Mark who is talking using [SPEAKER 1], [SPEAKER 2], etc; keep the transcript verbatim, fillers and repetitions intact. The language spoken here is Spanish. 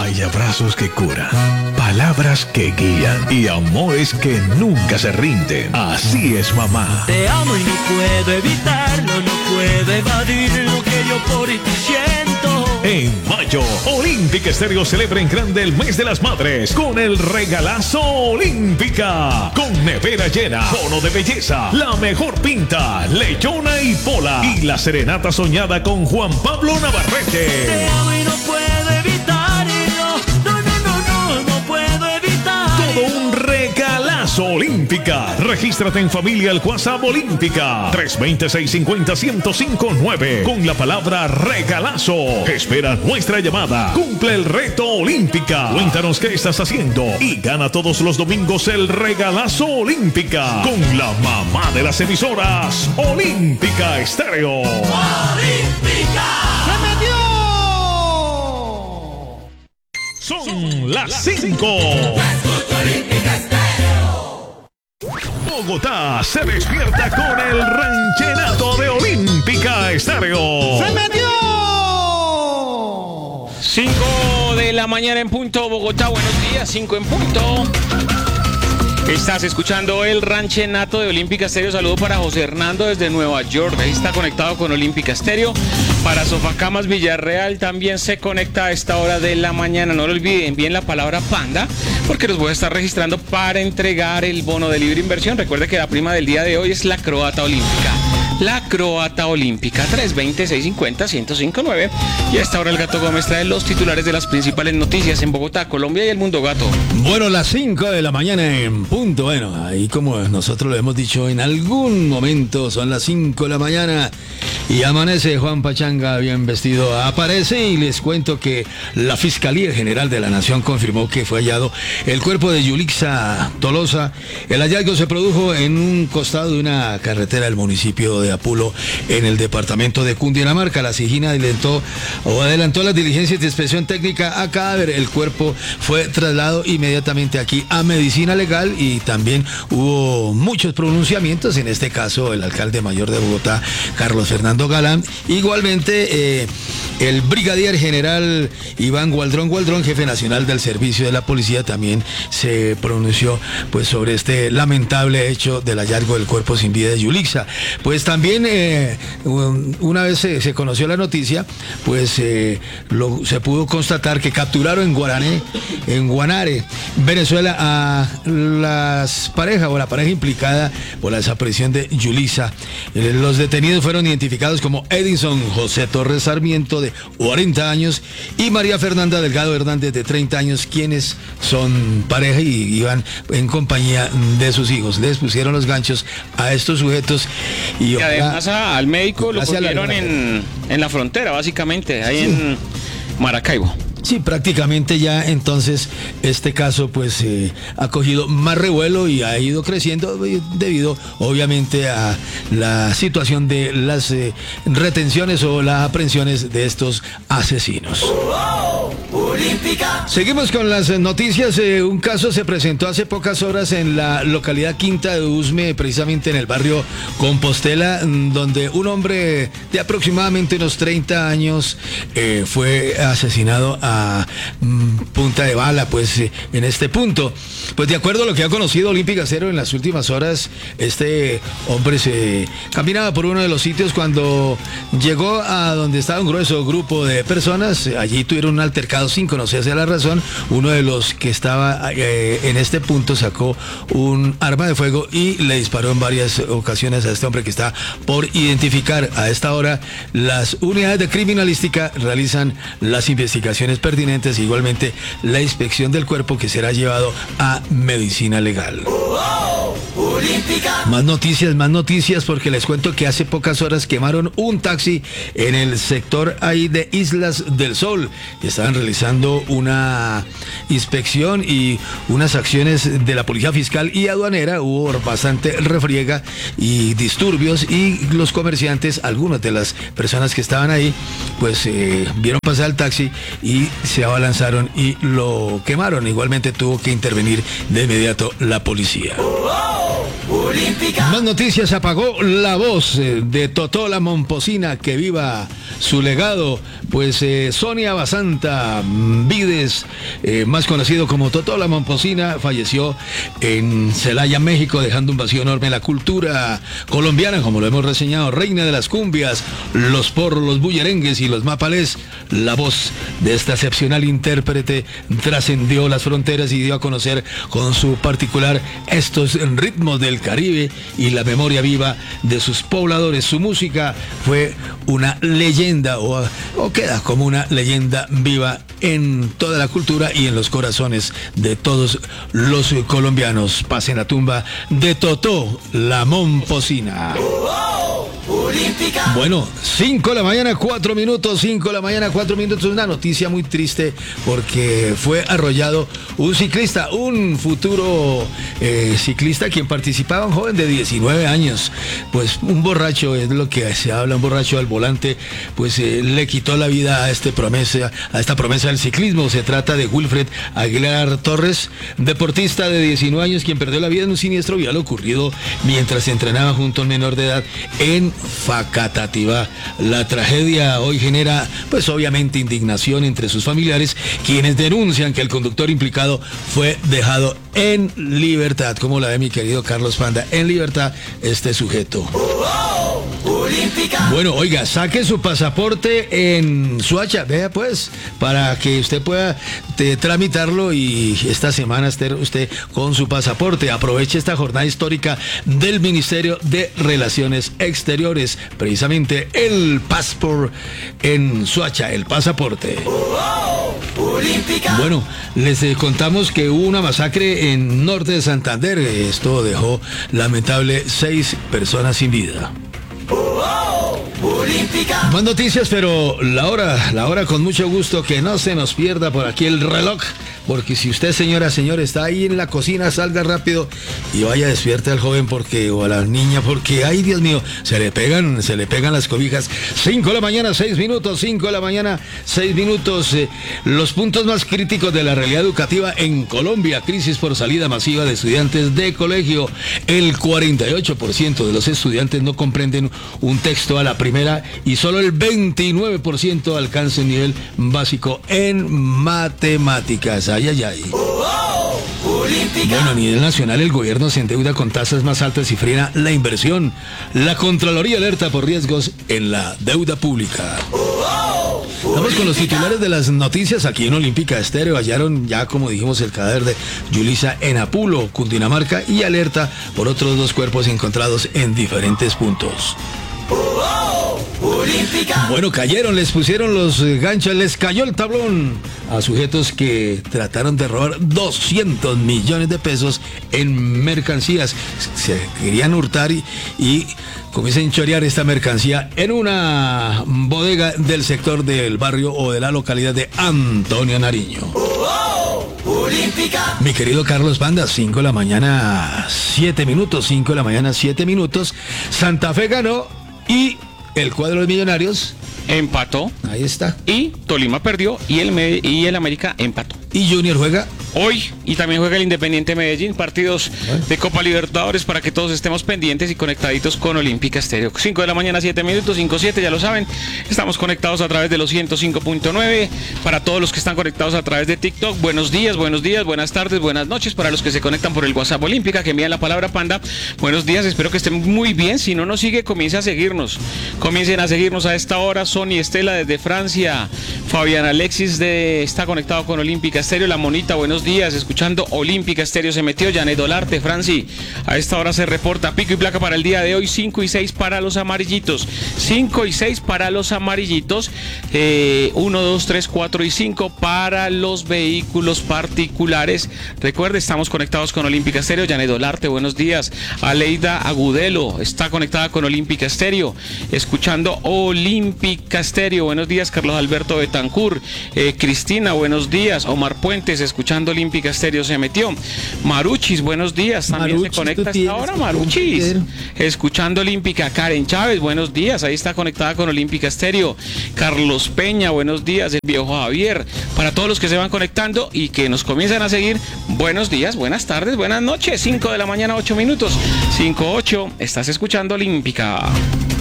[SPEAKER 1] Hay abrazos que curan, palabras que guían y amores que nunca se rinden. Así es mamá.
[SPEAKER 2] Te amo y no puedo evitarlo, no puedo evadir lo que yo por ti siento.
[SPEAKER 1] En mayo, Olímpica Estéreo celebra en grande el mes de las madres con el regalazo Olímpica. Con nevera llena, bono de belleza, la mejor pinta, lechona y pola. Y la serenata soñada con Juan Pablo Navarrete.
[SPEAKER 2] Te amo y no puedo evitarlo, no, no, no, no, no puedo evitarlo.
[SPEAKER 1] Todo un regalazo Olímpica. Regístrate en familia al WhatsApp Olímpica tres dos cero, seis cinco cero, uno cero cinco nueve con la palabra regalazo. Espera nuestra llamada. Cumple el reto Olímpica. Cuéntanos qué estás haciendo y gana todos los domingos el regalazo Olímpica con la mamá de las emisoras, Olímpica Estéreo.
[SPEAKER 2] ¡Olímpica!
[SPEAKER 1] Son las cinco. Bogotá se despierta con el ranchenato de Olímpica Estéreo.
[SPEAKER 3] ¡Se metió!
[SPEAKER 4] cinco de la mañana en punto, Bogotá, buenos días, cinco en punto. Estás escuchando el ranchenato de Olímpica Estéreo. Saludo para José Hernando desde Nueva York. Ahí está conectado con Olímpica Estéreo. Para Sofacamas Villarreal también se conecta a esta hora de la mañana. No lo olviden, envíen la palabra panda porque los voy a estar registrando para entregar el bono de libre inversión. Recuerde que la prima del día de hoy es la croata olímpica. La croata olímpica, tres dos cero, seis cinco cero, uno cero cinco nueve. Y a esta hora el Gato Gómez trae los titulares de las principales noticias en Bogotá, Colombia y el mundo, Gato.
[SPEAKER 3] Bueno, las cinco de la mañana en punto. Bueno, ahí como nosotros lo hemos dicho en algún momento, son las cinco de la mañana y amanece Juan Pachanga bien vestido. Aparece y les cuento que la Fiscalía General de la Nación confirmó que fue hallado el cuerpo de Yulixa Tolosa. El hallazgo se produjo en un costado de una carretera del municipio de Apulo, en el departamento de Cundinamarca. La SIJIN adelantó o adelantó las diligencias de inspección técnica a cadáver. El cuerpo fue trasladado inmediatamente aquí a Medicina Legal y también hubo muchos pronunciamientos, en este caso el alcalde mayor de Bogotá, Carlos Fernando Galán. Igualmente eh, el brigadier general Iván Gualdrón Gualdrón, jefe nacional del servicio de la policía, también se pronunció pues sobre este lamentable hecho del hallazgo del cuerpo sin vida de Yulixa. Pues también eh, una vez se, se conoció la noticia, pues eh, lo, se pudo constatar que capturaron en Guarané, en Guanare, Venezuela, a las parejas o la pareja implicada por la desaparición de Yulixa. Eh, los detenidos fueron identificados como Edison José Torres Sarmiento, de cuarenta años, y María Fernanda Delgado Hernández, de treinta años, quienes son pareja y iban en compañía de sus hijos. Les pusieron los ganchos a estos sujetos y,
[SPEAKER 4] y además a, al médico lo pusieron en, en la frontera, básicamente, ahí sí, en Maracaibo.
[SPEAKER 3] Sí, prácticamente ya entonces este caso pues eh, ha cogido más revuelo y ha ido creciendo debido obviamente a la situación de las eh, retenciones o las aprehensiones de estos asesinos.
[SPEAKER 2] ¡Oh! ¡Olímpica!
[SPEAKER 3] Seguimos con las noticias. Eh, un caso se presentó hace pocas horas en la localidad Quinta de Usme, precisamente en el barrio Compostela, donde un hombre de aproximadamente unos treinta años eh, fue asesinado a a mm, punta de bala, pues eh, en este punto. Pues de acuerdo a lo que ha conocido Olímpica Estéreo en las últimas horas, este hombre se caminaba por uno de los sitios cuando llegó a donde estaba un grueso grupo de personas. Allí tuvieron un altercado sin conocerse la razón. Uno de los que estaba eh, en este punto sacó un arma de fuego y le disparó en varias ocasiones a este hombre que está por identificar. A esta hora las unidades de criminalística realizan las investigaciones pertinentes, igualmente la inspección del cuerpo, que será llevado a Medicina Legal.
[SPEAKER 2] ¡Oh! ¡Olímpica!
[SPEAKER 3] Más noticias, más noticias, porque les cuento que hace pocas horas quemaron un taxi en el sector ahí de Islas del Sol. Estaban realizando una inspección y unas acciones de la Policía Fiscal y Aduanera. Hubo bastante refriega y disturbios, y los comerciantes, algunas de las personas que estaban ahí, pues eh, vieron pasar el taxi y se abalanzaron y lo quemaron. Igualmente tuvo que intervenir de inmediato la policía.
[SPEAKER 2] ¡Oh!
[SPEAKER 3] Más noticias. Apagó la voz eh, de Totó la Momposina, que viva su legado. Pues eh, Sonia Basanta Vides, eh, más conocido como Totó la Momposina, falleció en Celaya, México, dejando un vacío enorme en la cultura colombiana, como lo hemos reseñado. Reina de las cumbias, los porros, los bullerengues y los mapalés. La voz de esta excepcional intérprete trascendió las fronteras y dio a conocer con su particular estos ritmos del Caribe y la memoria viva de sus pobladores. Su música fue una leyenda o, o queda como una leyenda viva en toda la cultura y en los corazones de todos los colombianos. Paz en la tumba de Totó la Momposina. Bueno, cinco de la mañana, cuatro minutos, cinco de la mañana, cuatro minutos. Una noticia muy triste porque fue arrollado un ciclista, un futuro eh, ciclista quien participaba, un joven de diecinueve años. Pues un borracho, es lo que se habla, un borracho al volante, pues eh, le quitó la vida a, este promesa, a esta promesa del ciclismo. Se trata de Wilfred Aguilar Torres, deportista de diecinueve años, quien perdió la vida en un siniestro vial ocurrido mientras se entrenaba junto a un menor de edad en Facatativá. La tragedia hoy genera, pues obviamente, indignación entre sus familiares, quienes denuncian que el conductor implicado fue dejado en libertad. Como la de mi querido Carlos Panda, en libertad este sujeto. Bueno, oiga, saque su pasaporte en Suacha, vea pues, para que usted pueda te, tramitarlo y esta semana esté usted con su pasaporte. Aproveche esta jornada histórica del Ministerio de Relaciones Exteriores, precisamente el Passport en Suacha, el pasaporte. Bueno, les eh, contamos que hubo una masacre en norte de Santander. Esto dejó lamentable seis personas sin vida. Más noticias, pero la hora, la hora con mucho gusto, que no se nos pierda por aquí el reloj, porque si usted, señora, señor, está ahí en la cocina, salga rápido y vaya, despierte al joven porque, o a la niña, porque, ay, Dios mío, se le pegan, se le pegan las cobijas. cinco de la mañana, seis minutos, cinco de la mañana, seis minutos. Eh, los puntos más críticos de la realidad educativa en Colombia: crisis por salida masiva de estudiantes de colegio. El cuarenta y ocho por ciento de los estudiantes no comprenden un texto a la primera y solo el veintinueve por ciento alcanza un nivel básico en matemáticas. Ay, ay, ay. Bueno, a nivel nacional el gobierno se endeuda con tasas más altas y frena la inversión. La Contraloría alerta por riesgos en la deuda pública. Vamos con los titulares de las noticias. Aquí en Olímpica Estéreo hallaron ya, como dijimos, el cadáver de Yulisa en Apulo, Cundinamarca, y alerta por otros dos cuerpos encontrados en diferentes puntos. Bueno, cayeron, les pusieron los ganchos, les cayó el tablón a sujetos que trataron de robar doscientos millones de pesos en mercancías. Se querían hurtar y, y comienzan a chorear esta mercancía en una bodega del sector del barrio o de la localidad de Antonio Nariño. Mi querido Carlos Panda, cinco de la mañana, siete minutos, cinco de la mañana, siete minutos. Santa Fe ganó y el cuadro de Millonarios
[SPEAKER 4] empató.
[SPEAKER 3] Ahí está.
[SPEAKER 4] Y Tolima perdió y el, Me- y el América empató.
[SPEAKER 3] Y Junior juega
[SPEAKER 4] hoy, y también juega el Independiente Medellín, partidos
[SPEAKER 3] bueno.
[SPEAKER 4] de Copa Libertadores, para que todos estemos pendientes y conectaditos con Olímpica Estéreo. cinco de la mañana, siete minutos, cinco siete, ya lo saben. Estamos conectados a través de los ciento cinco punto nueve. Para todos los que están conectados a través de TikTok, buenos días, buenos días, buenas tardes, buenas noches. Para los que se conectan por el WhatsApp Olímpica, que envían la palabra Panda, buenos días, espero que estén muy bien. Si no nos sigue, comience a seguirnos. Comiencen a seguirnos a esta hora. Sony Estela desde Francia. Fabián Alexis de, está conectado con Olímpica Estéreo. La Monita, buenos días, escuchando Olímpica Estéreo. Se metió Janet Olarte, Franci. A esta hora se reporta pico y placa para el día de hoy, cinco y seis para los amarillitos. cinco y seis para los amarillitos. Eh, uno, dos, tres, cuatro y cinco para los vehículos particulares. Recuerde, estamos conectados con Olímpica Estéreo. Janet Olarte, buenos días. Aleida Agudelo está conectada con Olímpica Estéreo, escuchando Olímpica Estéreo. Buenos días, Carlos Alberto Betancur. Eh, Cristina, buenos días. Omar Puentes, escuchando escuchando Olímpica Estéreo se metió. Maruchis, buenos días, también
[SPEAKER 3] Maruchis,
[SPEAKER 4] se conecta
[SPEAKER 3] tú
[SPEAKER 4] hasta ahora,
[SPEAKER 3] tienes
[SPEAKER 4] Maruchis.
[SPEAKER 3] Twitter.
[SPEAKER 4] Escuchando Olímpica. Karen Chávez, buenos días, ahí está conectada con Olímpica Estéreo. Carlos Peña, buenos días, el viejo Javier. Para todos los que se van conectando y que nos comienzan a seguir, buenos días, buenas tardes, buenas noches. cinco de la mañana, ocho minutos. cinco ocho, estás escuchando Olímpica.